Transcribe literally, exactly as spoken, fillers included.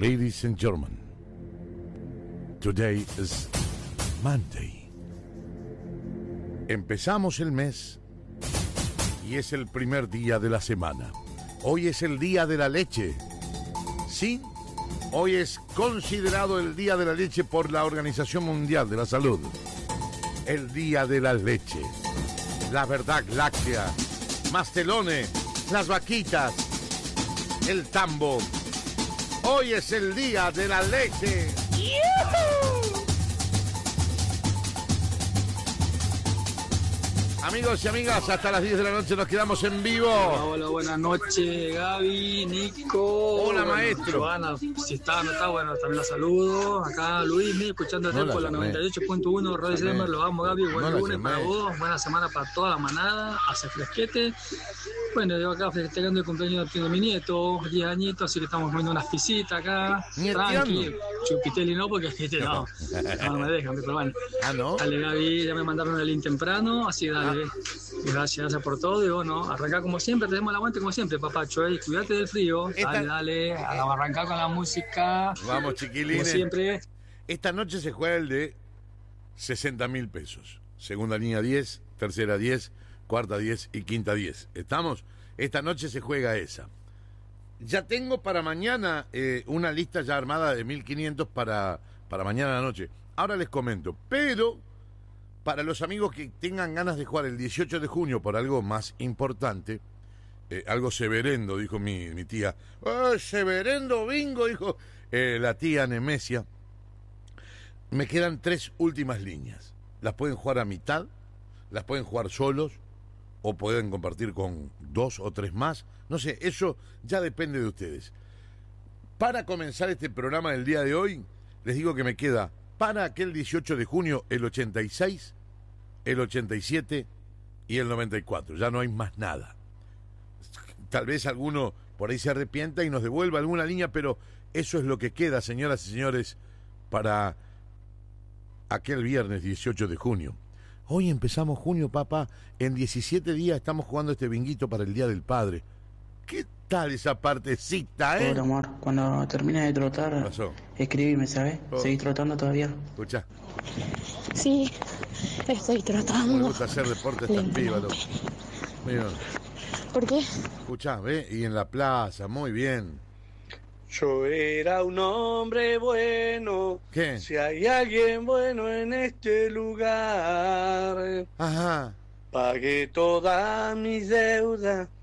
Ladies and gentlemen, today is Monday. Empezamos el mes y es el primer día de la semana. Hoy es el día de la leche. Sí, hoy es considerado el día de la leche por la Organización Mundial de la Salud. El día de la leche. La verdad láctea. Mastelones, las vaquitas, el tambo. Hoy es el día de la leche. ¡Yuhu! Amigos y amigas, hasta las diez de la noche nos quedamos en vivo. Hola, hola, buenas noches, Gaby, Nico. Hola, bueno, maestro. Joana, si está, no está, bueno, también la saludo. Acá Luis, me escuchando No la por la llamé. noventa y ocho punto uno, Radio Semer, lo vamos, Gaby. Buen No la lunes llamé. para vos, buena semana para toda la manada, hace fresquete. Bueno, yo acá festejando el cumpleaños de mi nieto, diez añitos, así que estamos comiendo unas pisitas acá. ¿Nieteando? Tranqui, chupiteli no, porque este no, no me dejan, pero bueno. Ah, ¿no? Dale, Gaby, ya me mandaron el link temprano, así que dale. Gracias, gracias por todo. Y bueno, arrancar como siempre, tenemos el aguante como siempre, papacho. ¿Eh? Cuídate del frío. Esta- Dale, dale. A arrancar con la música. Vamos, Como chiquilines. siempre. Esta noche se juega el de sesenta mil pesos. Segunda línea diez, tercera diez, cuarta diez y quinta diez. ¿Estamos? Esta noche se juega esa. Ya tengo para mañana eh, una lista ya armada de mil quinientos para, para mañana a la noche. Ahora les comento. Pero para los amigos que tengan ganas de jugar el dieciocho de junio por algo más importante, eh, algo severendo, dijo mi, mi tía. ¡Oh, severendo bingo! Dijo eh, la tía Nemesia. Me quedan tres últimas líneas. Las pueden jugar a mitad, las pueden jugar solos, o pueden compartir con dos o tres más. No sé, eso ya depende de ustedes. Para comenzar este programa del día de hoy, les digo que me queda para aquel dieciocho de junio el ochenta y seis, el ochenta y siete y el noventa y cuatro. Ya no hay más nada. Tal vez alguno por ahí se arrepienta y nos devuelva alguna línea, pero eso es lo que queda, señoras y señores, para aquel viernes dieciocho de junio. Hoy empezamos junio, papá. En diecisiete días estamos jugando este binguito para el Día del Padre. ¿Qué tal esa partecita, eh? Hola, amor. Cuando termines de trotar, ¿Qué pasó? escribime, ¿sabes? Oh. ¿Seguís trotando todavía? Escuchá, Sí, estoy ¿cómo le tratando. gusta hacer deporte a estas Lentamente. pibas, loco? Mira, ¿Por qué? escuchá, ¿ve? Y en la plaza, muy bien. Yo era un hombre bueno. ¿Qué? Si hay alguien bueno en este lugar, Ajá. pagué todas mis deudas